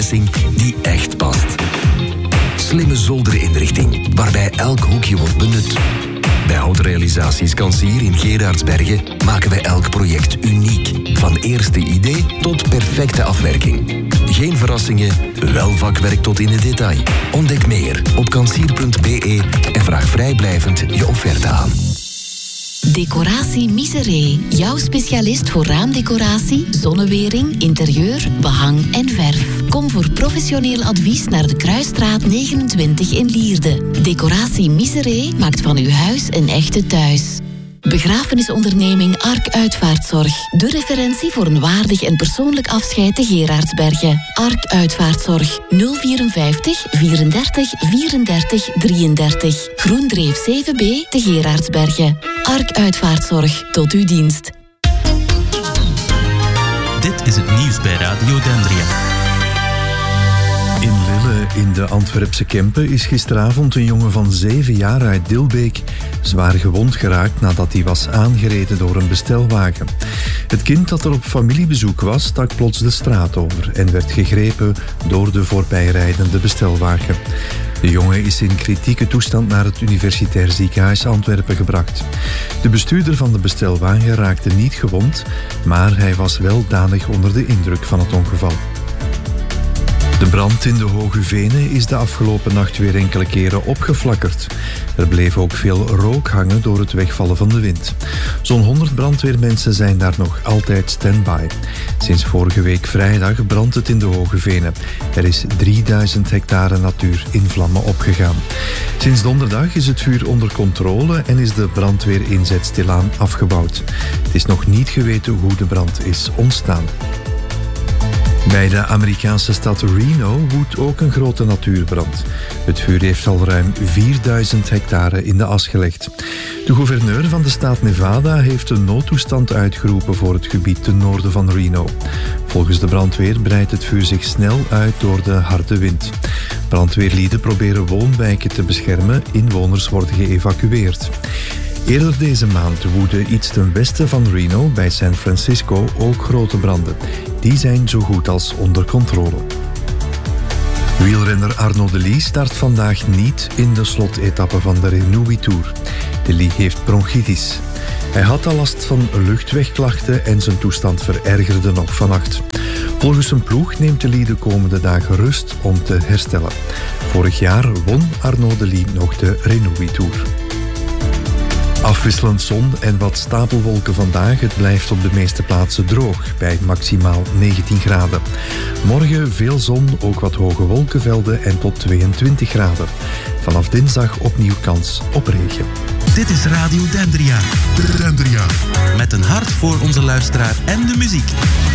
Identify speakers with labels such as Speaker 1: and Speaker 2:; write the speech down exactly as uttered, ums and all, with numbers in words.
Speaker 1: die echt past. Slimme zolderinrichting, waarbij elk hoekje wordt benut. Bij Houtrealisaties Kancier in Gerardsbergen maken wij elk project uniek. Van eerste idee tot perfecte afwerking. Geen verrassingen, wel vakwerk tot in het detail. Ontdek meer op kancier punt b e en vraag vrijblijvend je offerte aan.
Speaker 2: Decoratie Miseré. Jouw specialist voor raamdecoratie, zonnewering, interieur, behang en verf. Kom voor professioneel advies naar de Kruisstraat negenentwintig in Lierde. Decoratie Miseré maakt van uw huis een echte thuis. Begrafenisonderneming Ark Uitvaartzorg. De referentie voor een waardig en persoonlijk afscheid te Gerardsbergen. Ark Uitvaartzorg. nul vierenvijftig vierendertig vierendertig drieëndertig. Groendreef zeven b te Gerardsbergen. Ark Uitvaartzorg. Tot uw dienst.
Speaker 3: Dit is het nieuws bij Radio Dendria.
Speaker 4: In Lille, in de Antwerpse Kempen, is gisteravond een jongen van zeven jaar uit Dilbeek zwaar gewond geraakt nadat hij was aangereden door een bestelwagen. Het kind dat er op familiebezoek was, stak plots de straat over en werd gegrepen door de voorbijrijdende bestelwagen. De jongen is in kritieke toestand naar het Universitair Ziekenhuis Antwerpen gebracht. De bestuurder van de bestelwagen raakte niet gewond, maar hij was wel danig onder de indruk van het ongeval. De brand in de Hoge Venen is de afgelopen nacht weer enkele keren opgeflakkerd. Er bleef ook veel rook hangen door het wegvallen van de wind. Zo'n honderd brandweermensen zijn daar nog altijd stand-by. Sinds vorige week vrijdag brandt het in de Hoge Venen. Er is drieduizend hectare natuur in vlammen opgegaan. Sinds donderdag is het vuur onder controle en is de brandweerinzet stilaan afgebouwd. Het is nog niet geweten hoe de brand is ontstaan. Bij de Amerikaanse stad Reno woedt ook een grote natuurbrand. Het vuur heeft al ruim vierduizend hectare in de as gelegd. De gouverneur van de staat Nevada heeft een noodtoestand uitgeroepen voor het gebied ten noorden van Reno. Volgens de brandweer breidt het vuur zich snel uit door de harde wind. Brandweerlieden proberen woonwijken te beschermen, inwoners worden geëvacueerd. Eerder deze maand woedden iets ten westen van Reno, bij San Francisco, ook grote branden. Die zijn zo goed als onder controle. Wielrenner Arnaud Delis start vandaag niet in de slotetappe van de Renouvi Tour. Delis heeft bronchitis. Hij had al last van luchtwegklachten en zijn toestand verergerde nog vannacht. Volgens zijn ploeg neemt Delis de komende dagen rust om te herstellen. Vorig jaar won Arnaud Delis nog de Renouvi Tour. Afwisselend zon en wat stapelwolken vandaag. Het blijft op de meeste plaatsen droog, bij maximaal negentien graden. Morgen veel zon, ook wat hoge wolkenvelden en tot tweeëntwintig graden. Vanaf dinsdag opnieuw kans op regen.
Speaker 3: Dit is Radio Dendria.
Speaker 5: Dendria.
Speaker 3: Met een hart voor onze luisteraar en de muziek.